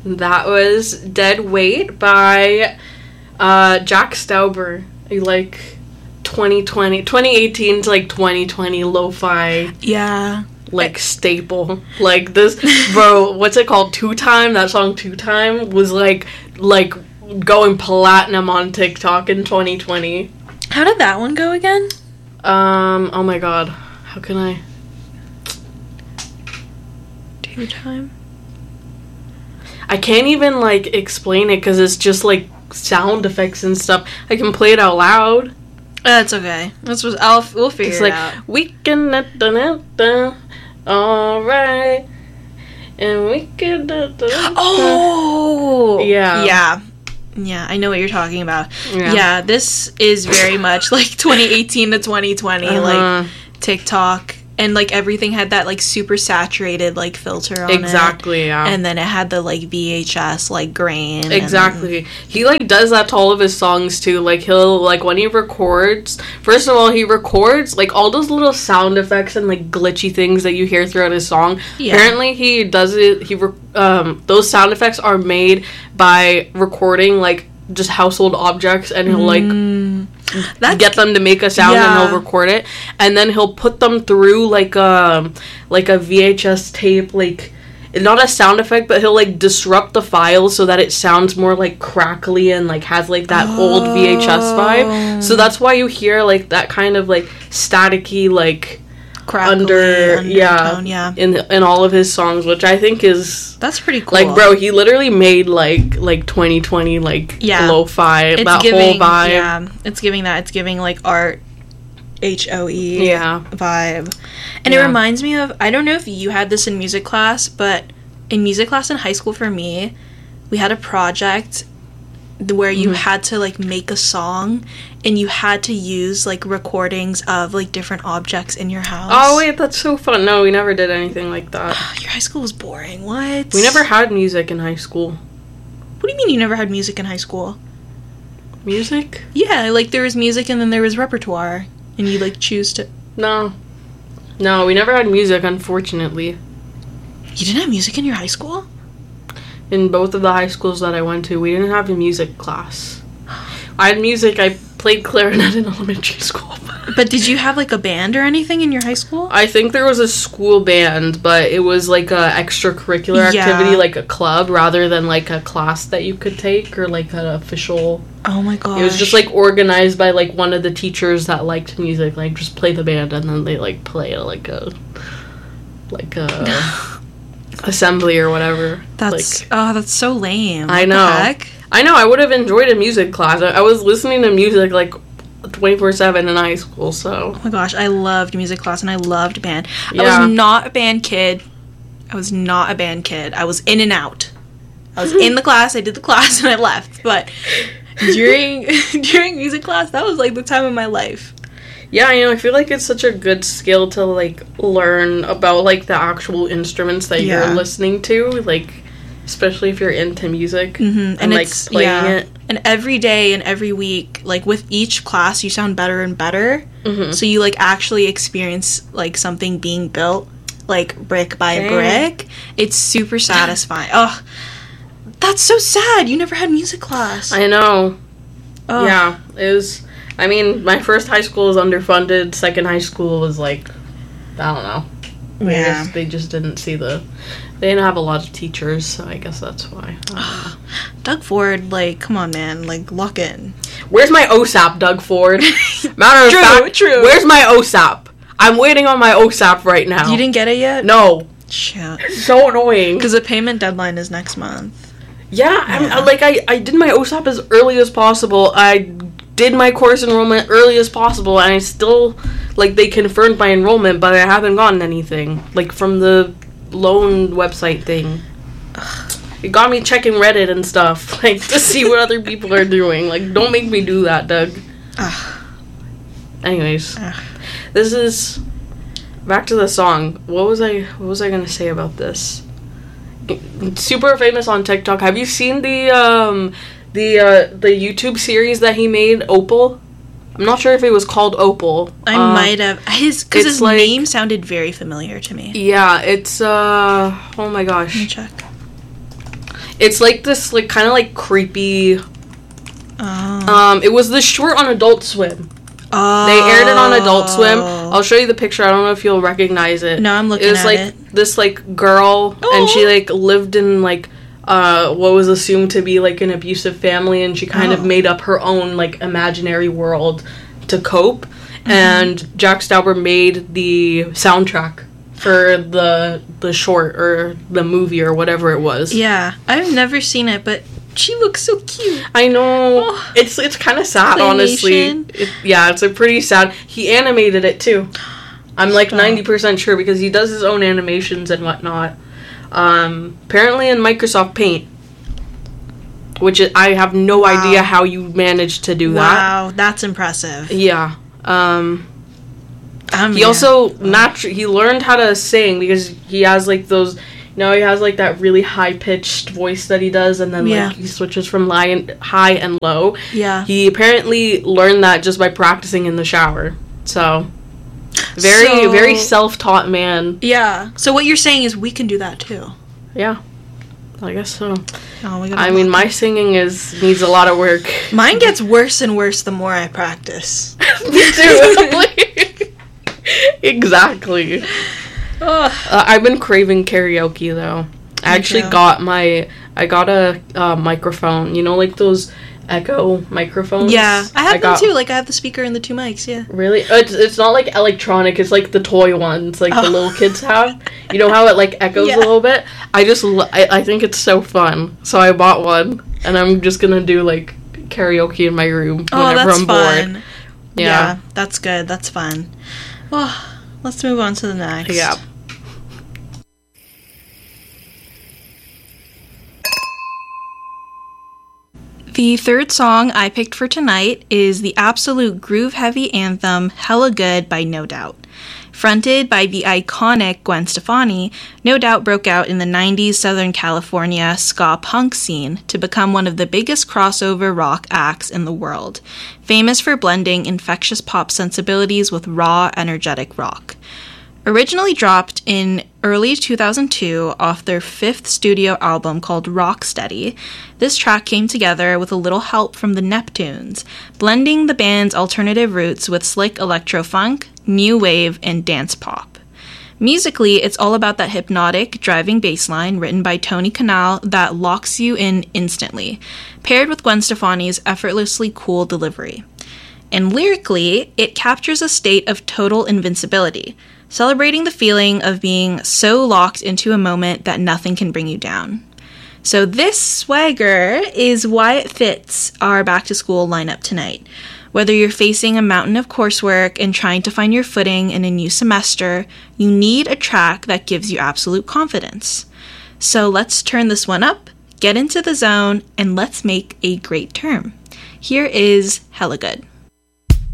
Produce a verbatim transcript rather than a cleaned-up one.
That was Dead Weight by uh, Jack Stauber. Like twenty twenty, twenty eighteen to like twenty twenty lo-fi. Yeah. Like staple. Like this, bro, what's it called? Two Time? That song Two Time was like, like going platinum on TikTok in twenty twenty. How did that one go again? Um, oh my god. How can I? Two Time? I can't even, like, explain it because it's just, like, sound effects and stuff. I can play it out loud. That's okay. That's what I'll we'll figure it's it like, out. We can da, da, da, da, all right, and we can da, da, da. Oh yeah, yeah, yeah. I know what you're talking about. Yeah, yeah this is very much like twenty eighteen to twenty twenty, uh-huh. like TikTok. And, like, everything had that, like, super saturated, like, filter on exactly, it. Exactly, yeah. And then it had the, like, V H S, like, grain. Exactly. He, like, does that to all of his songs, too. Like, he'll, like, when he records... First of all, he records, like, all those little sound effects and, like, glitchy things that you hear throughout his song. Yeah. Apparently, he does it... He, re- um, those sound effects are made by recording, like, just household objects, and he'll, like... Mm. That's, get them to make a sound, yeah. and he'll record it, and then he'll put them through like a like a V H S tape, like not a sound effect, but he'll like disrupt the file so that it sounds more like crackly and like has like that oh. old V H S vibe. So that's why you hear like that kind of like staticky like crackly under undertone, yeah, yeah in in all of his songs, which I think is that's pretty cool. Like, bro, he literally made like like twenty twenty like yeah. lo-fi, it's that giving, whole vibe. Yeah, it's giving that. It's giving like art, H O E yeah. vibe, and yeah. it reminds me of. I don't know if you had this in music class, but in music class in high school for me, we had a project where you mm-hmm. had to like make a song and you had to use like recordings of like different objects in your house. Oh wait, that's so fun. No, we never did anything like that. Your high school was boring. What? We never had music in high school. What do you mean you never had music in high school? Music? Yeah, like there was music and then there was repertoire and you like choose to... No. No, we never had music, unfortunately. You didn't have music in your high school? In both of the high schools that I went to, we didn't have a music class. I had music, I played clarinet in elementary school. But did you have, like, a band or anything in your high school? I think there was a school band, but it was, like, a extracurricular yeah. activity, like a club, rather than, like, a class that you could take, or, like, an official... Oh, my gosh. It was just, like, organized by, like, one of the teachers that liked music, like, just play the band, and then they, like, play, like, a... Like, a... assembly or whatever. That's... like, oh, that's so lame. I what know. The heck? I know, I would have enjoyed a music class. I, I was listening to music, like, twenty-four seven in high school, so... Oh my gosh, I loved music class and I loved band. Yeah. I was not a band kid. I was not a band kid. I was in and out. I was in the class, I did the class, and I left. But during during music class, that was, like, the time of my life. Yeah, you know, I feel like it's such a good skill to, like, learn about, like, the actual instruments that yeah. you're listening to, like... Especially if you're into music mm-hmm. and, and like it's, playing yeah. it. And every day and every week, like with each class, you sound better and better. Mm-hmm. So you like actually experience like something being built, like brick by Dang. brick. It's super satisfying. Oh, that's so sad. You never had music class. I know. Oh. Yeah, it was. I mean, my first high school was underfunded. Second high school was like, I don't know. I Yeah. guess they just didn't see the. They didn't have a lot of teachers, so I guess that's why. Doug Ford, like, come on, man, like, lock in. Where's my O S A P, Doug Ford? Matter of true, fact, true. Where's my O S A P? I'm waiting on my O S A P right now. You didn't get it yet? No. Shit. It's so annoying. Because the payment deadline is next month. Yeah, yeah. I'm, like, I, I did my O S A P as early as possible. I did my course enrollment early as possible, and I still, like, they confirmed my enrollment, but I haven't gotten anything. Like, from the loan website thing. Ugh. It got me checking Reddit and stuff, like, to see what other people are doing. Like, don't make me do that, Doug. Ugh. Anyways, Ugh. This is back to the song. What was I? What was I gonna say about this? Super famous on TikTok. Have you seen the um the uh, the YouTube series that he made, Opal? I'm not sure if it was called Opal. I uh, might have. His because his like, name sounded very familiar to me. Yeah, it's uh oh my gosh. Let me check. It's like this, like, kind of like creepy. Oh. Um, it was this short on Adult Swim. Oh. They aired it on Adult Swim. I'll show you the picture. I don't know if you'll recognize it. No, I'm looking it was at like it. This like girl, Oh. and she like lived in like uh what was assumed to be like an abusive family, and she kind oh. of made up her own like imaginary world to cope. Mm-hmm. And Jack Stauber made the soundtrack for the the short or the movie or whatever it was. Yeah, I've never seen it, but she looks so cute. I know. Oh. It's it's kind of sad, Claymation. honestly. It, yeah, it's a pretty sad. He animated it too. I'm like ninety percent sure because he does his own animations and whatnot. Um, apparently in Microsoft Paint, which is, I have no wow. idea how you managed to do that. Wow, that's impressive. Yeah. Um, um, he yeah. also natu- he learned how to sing because he has like those. You know, he has like that really high pitched voice that he does, and then yeah. like he switches from high and high and low. Yeah. He apparently learned that just by practicing in the shower. So very so, very self-taught man. Yeah. So what you're saying is we can do that too. Yeah. I guess so. Oh, we got I mean, my singing is needs a lot of work. Mine gets worse and worse the more I practice. Me too. Exactly. Uh, I've been craving karaoke though. I actually got my I got a uh, microphone. You know, like those Echo microphones. Yeah, I have I them got, too. Like I have the speaker and the two mics. Yeah. Really? It's it's not like electronic. It's like the toy ones, like oh. the little kids have. You know how it like echoes yeah. a little bit. I just lo- I I think it's so fun. So I bought one, and I'm just gonna do like karaoke in my room oh, whenever that's I'm fun. bored. Yeah. Yeah, that's good. That's fun. Well, let's move on to the next. Yeah. The third song I picked for tonight is the absolute groove-heavy anthem Hella Good by No Doubt. Fronted by the iconic Gwen Stefani, No Doubt broke out in the nineties Southern California ska punk scene to become one of the biggest crossover rock acts in the world, famous for blending infectious pop sensibilities with raw, energetic rock. Originally dropped in early two thousand two off their fifth studio album called Rocksteady, this track came together with a little help from the Neptunes, blending the band's alternative roots with slick electro-funk, new wave, and dance pop. Musically, it's all about that hypnotic, driving bass line written by Tony Kanal that locks you in instantly, paired with Gwen Stefani's effortlessly cool delivery. And lyrically, it captures a state of total invincibility, celebrating the feeling of being so locked into a moment that nothing can bring you down. So this swagger is why it fits our back-to-school lineup tonight. Whether you're facing a mountain of coursework and trying to find your footing in a new semester, you need a track that gives you absolute confidence. So let's turn this one up, get into the zone, and let's make a great term. Here is Hella Good.